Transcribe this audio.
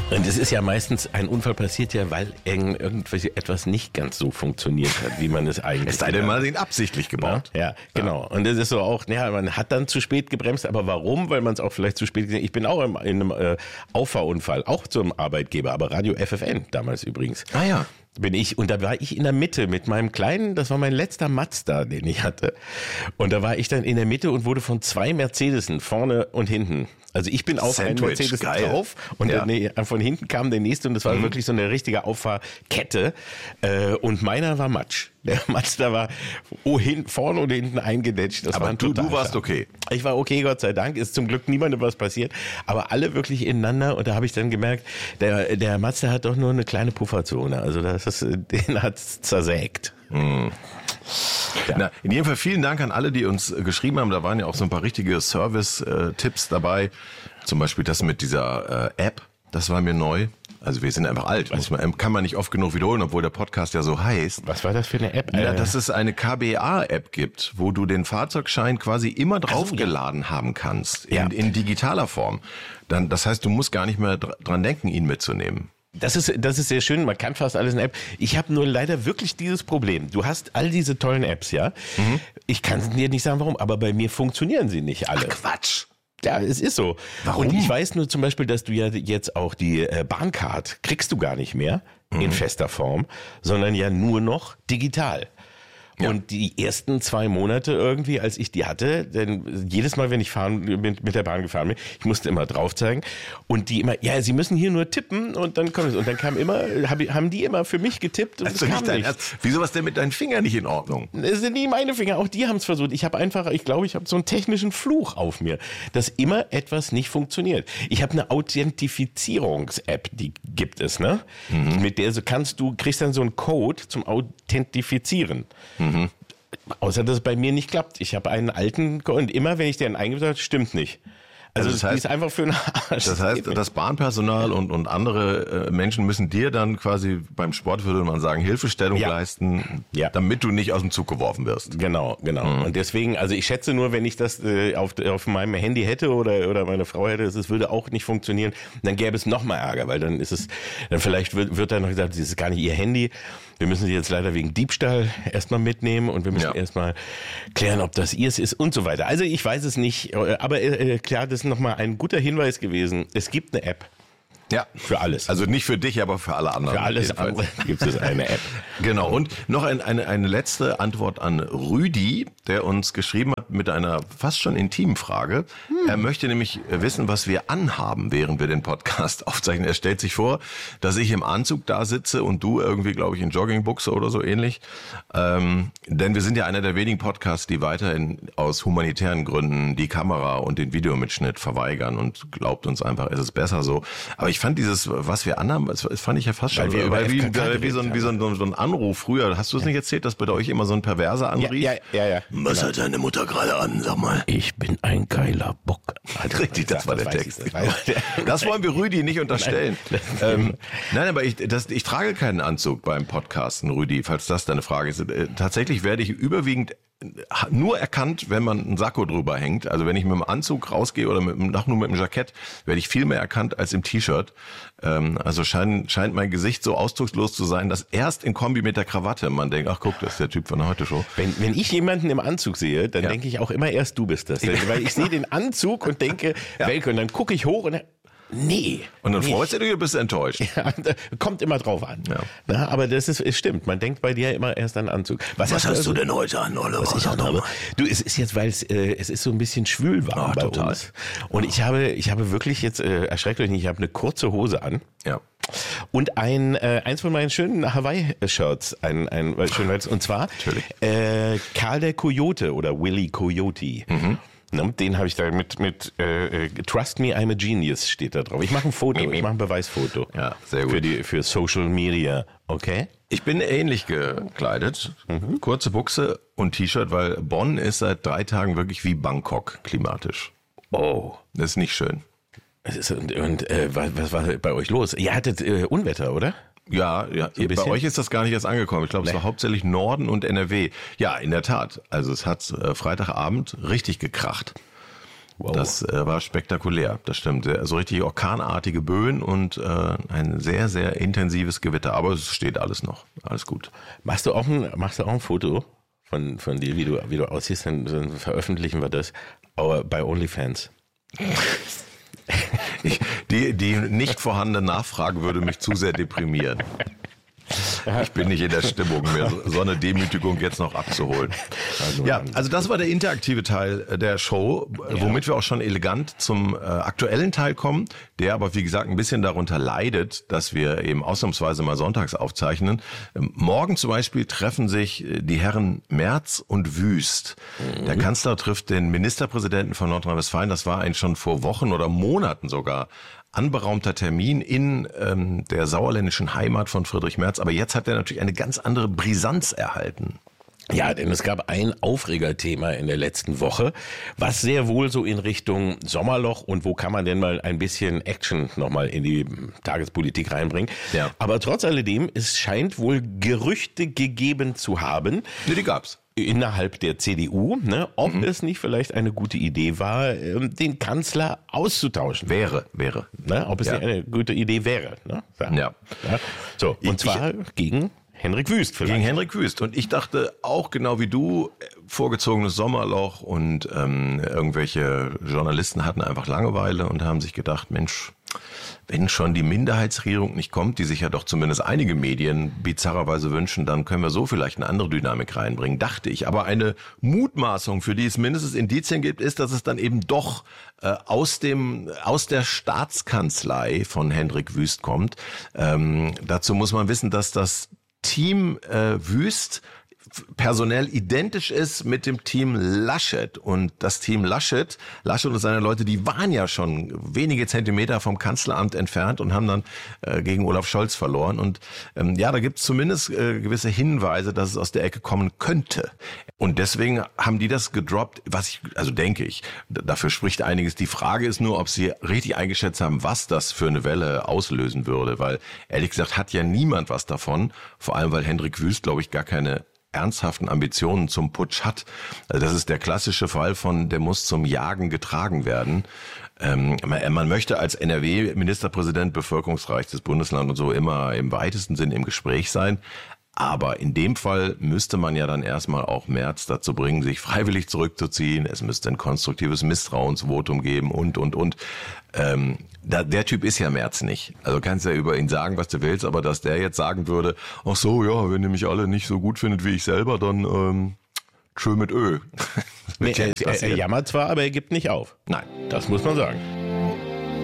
Und es ist ja meistens, ein Unfall passiert ja, weil etwas nicht ganz so funktioniert hat, wie man es eigentlich... Es sei denn, man hat ihn absichtlich gebaut. Ja, genau. Und das ist so auch, ja, man hat dann zu spät gebremst, aber warum? Weil man es auch vielleicht zu spät gesehen hat. Ich bin auch in einem Auffahrunfall, auch zum Arbeitgeber, aber Radio FFN damals übrigens. Ah ja. Bin ich, und da war ich in der Mitte mit meinem kleinen, das war mein letzter Mazda, den ich hatte. Und da war ich dann in der Mitte und wurde von 2 Mercedesen vorne und hinten. Also ich bin auf einen Mercedes drauf und von hinten kam der nächste und das war wirklich so eine richtige Auffahrkette. Und meiner war Matsch. Der Mazda war vorne und hinten eingedetscht. Aber du warst okay. Ich war okay, Gott sei Dank. Ist zum Glück niemandem was passiert. Aber alle wirklich ineinander. Und da habe ich dann gemerkt, der Mazda hat doch nur eine kleine Pufferzone. Also den hat's zersägt. Ja. Na, in jedem Fall vielen Dank an alle, die uns geschrieben haben. Da waren ja auch so ein paar richtige Service-Tipps dabei. Zum Beispiel das mit dieser App. Das war mir neu. Also wir sind einfach alt, kann man nicht oft genug wiederholen, obwohl der Podcast ja so heißt. Was war das für eine App? Ja, dass es eine KBA-App gibt, wo du den Fahrzeugschein quasi immer draufgeladen haben kannst, in digitaler Form. Das heißt, du musst gar nicht mehr dran denken, ihn mitzunehmen. Das ist sehr schön, man kann fast alles in App. Ich habe nur leider wirklich dieses Problem. Du hast all diese tollen Apps, ja? Ich kann dir nicht sagen, warum, aber bei mir funktionieren sie nicht alle. Ach, Quatsch! Ja, es ist so. Warum? Und ich weiß nur zum Beispiel, dass du ja jetzt auch die Bahncard kriegst du gar nicht mehr in fester Form, sondern ja nur noch digital. Ja. Und die ersten 2 Monate irgendwie, als ich die hatte, denn jedes Mal, wenn ich mit der Bahn gefahren bin, ich musste immer drauf zeigen und die immer, ja, Sie müssen hier nur tippen und dann kommt es. Und dann kam immer, haben die immer für mich getippt und also es kam nicht. Wieso was denn mit deinen Fingern nicht in Ordnung? Das sind nie meine Finger, auch die haben es versucht. Ich glaube, ich habe so einen technischen Fluch auf mir, dass immer etwas nicht funktioniert. Ich habe eine Authentifizierungs-App, die gibt es, ne? Mit der kriegst dann so einen Code zum Authentifizieren. Außer, dass es bei mir nicht klappt. Ich habe einen alten und immer, wenn ich den eingebe, stimmt nicht. Also das heißt, die ist einfach für einen Arsch. Das heißt, das Bahnpersonal und andere Menschen müssen dir dann quasi beim Sport, würde man sagen, Hilfestellung leisten, damit du nicht aus dem Zug geworfen wirst. Genau. Und deswegen, also ich schätze nur, wenn ich das auf meinem Handy hätte oder meine Frau hätte, es würde auch nicht funktionieren, dann gäbe es noch mal Ärger, weil dann vielleicht wird dann noch gesagt, das ist gar nicht ihr Handy. Wir müssen sie jetzt leider wegen Diebstahl erstmal mitnehmen und wir müssen erstmal klären, ob das ihrs ist und so weiter. Also ich weiß es nicht, aber klar, das ist nochmal ein guter Hinweis gewesen. Es gibt eine App. Ja. Für alles. Also nicht für dich, aber für alle anderen. Für alles andere gibt es eine App. Genau. Und noch eine letzte Antwort an Rüdi, der uns geschrieben hat mit einer fast schon intimen Frage. Er möchte nämlich wissen, was wir anhaben, während wir den Podcast aufzeichnen. Er stellt sich vor, dass ich im Anzug da sitze und du irgendwie, glaube ich, in Joggingbuchse oder so ähnlich. Denn wir sind ja einer der wenigen Podcasts, die weiterhin aus humanitären Gründen die Kamera und den Videomitschnitt verweigern und glaubt uns einfach, es ist besser so. Aber ich fand dieses, was wir anhaben, das fand ich ja fast schon wie so ein Anruf früher. Hast du es nicht erzählt, dass bei euch immer so ein Perverser anrief? Ja. Was hat deine Mutter gerade an, sag mal? Ich bin ein geiler Bock. Richtig, das war der Text. Das wollen wir Rüdi nicht unterstellen. Nein, aber ich trage keinen Anzug beim Podcasten, Rüdi, falls das deine Frage ist. Tatsächlich werde ich überwiegend nur erkannt, wenn man einen Sakko drüber hängt. Also wenn ich mit dem Anzug rausgehe oder nur mit dem Jackett, werde ich viel mehr erkannt als im T-Shirt. Also scheint mein Gesicht so ausdruckslos zu sein, dass erst in Kombi mit der Krawatte man denkt, ach guck, das ist der Typ von der Heute-Show. Wenn ich jemanden im Anzug sehe, dann denke ich auch immer erst, du bist das. Weil ich sehe den Anzug und denke, Welke, und dann gucke ich hoch und nee. Und dann freust du dich oder bist du enttäuscht? Ja, kommt immer drauf an. Ja. Na, aber es stimmt. Man denkt bei dir immer erst an Anzug. Was hast du denn heute an, Oliver? Was ich anhabe? Du, es ist jetzt, weil es ist so ein bisschen schwül warm bei uns. Und ich habe wirklich jetzt, erschreckt euch nicht, ich habe eine kurze Hose an. Ja. Und eins von meinen schönen Hawaii-Shirts, ein schön weißes, und zwar Karl der Coyote oder Willy Coyote. Den habe ich da mit Trust me, I'm a genius steht da drauf. Ich mache ein Foto, ich mache ein Beweisfoto. Ja, sehr gut. Für Social Media, okay? Ich bin ähnlich gekleidet. Kurze Buchse und T-Shirt, weil Bonn ist seit 3 Tagen wirklich wie Bangkok klimatisch. Oh. Das ist nicht schön. Was war bei euch los? Ihr hattet Unwetter, oder? Ja, bei euch ist das gar nicht erst angekommen. Ich glaube, es war hauptsächlich Norden und NRW. Ja, in der Tat. Also es hat Freitagabend richtig gekracht. Wow. Das war spektakulär, das stimmt. So richtig orkanartige Böen und ein sehr, sehr intensives Gewitter. Aber es steht alles noch. Alles gut. Machst du auch ein Foto von dir, wie du aussiehst? Dann veröffentlichen wir das. Aber bei OnlyFans. Die nicht vorhandene Nachfrage würde mich zu sehr deprimieren. Ich bin nicht in der Stimmung mehr, so eine Demütigung jetzt noch abzuholen. Also das war der interaktive Teil der Show, womit wir auch schon elegant zum aktuellen Teil kommen, der aber wie gesagt ein bisschen darunter leidet, dass wir eben ausnahmsweise mal sonntags aufzeichnen. Morgen zum Beispiel treffen sich die Herren Merz und Wüst. Der Kanzler trifft den Ministerpräsidenten von Nordrhein-Westfalen. Das war eigentlich schon vor Wochen oder Monaten sogar anberaumter Termin in der sauerländischen Heimat von Friedrich Merz. Aber jetzt hat er natürlich eine ganz andere Brisanz erhalten. Ja, denn es gab ein Aufregerthema in der letzten Woche, was sehr wohl so in Richtung Sommerloch und wo kann man denn mal ein bisschen Action nochmal in die Tagespolitik reinbringen. Ja. Aber trotz alledem, es scheint wohl Gerüchte gegeben zu haben. Nee, die gab's. Innerhalb der CDU, ob es nicht vielleicht eine gute Idee war, den Kanzler auszutauschen. Wäre. Ob es nicht eine gute Idee wäre. Ja. So, und zwar gegen Henrik Wüst vielleicht. Gegen Henrik Wüst. Und ich dachte auch genau wie du, vorgezogenes Sommerloch und irgendwelche Journalisten hatten einfach Langeweile und haben sich gedacht, Mensch, wenn schon die Minderheitsregierung nicht kommt, die sich ja doch zumindest einige Medien bizarrerweise wünschen, dann können wir so vielleicht eine andere Dynamik reinbringen, dachte ich. Aber eine Mutmaßung, für die es mindestens Indizien gibt, ist, dass es dann eben doch aus der Staatskanzlei von Henrik Wüst kommt. Dazu muss man wissen, dass das Team Wüst personell identisch ist mit dem Team Laschet. Und das Team Laschet und seine Leute, die waren ja schon wenige Zentimeter vom Kanzleramt entfernt und haben dann gegen Olaf Scholz verloren. Und da gibt es zumindest gewisse Hinweise, dass es aus der Ecke kommen könnte. Und deswegen haben die das gedroppt, denke ich, dafür spricht einiges. Die Frage ist nur, ob sie richtig eingeschätzt haben, was das für eine Welle auslösen würde. Weil, ehrlich gesagt, hat ja niemand was davon. Vor allem, weil Henrik Wüst, glaube ich, gar keine ernsthaften Ambitionen zum Putsch hat. Also das ist der klassische Fall von, der muss zum Jagen getragen werden. Man möchte als NRW-Ministerpräsident, bevölkerungsreichstes Bundesland und so immer im weitesten Sinn im Gespräch sein. Aber in dem Fall müsste man ja dann erstmal auch Merz dazu bringen, sich freiwillig zurückzuziehen. Es müsste ein konstruktives Misstrauensvotum geben und. Der Typ ist ja Merz nicht. Also kannst ja über ihn sagen, was du willst, aber dass der jetzt sagen würde, ach so, ja, wenn ihr mich alle nicht so gut findet wie ich selber, dann tschö mit Ö. Er jammert zwar, aber er gibt nicht auf. Nein. Das muss man sagen.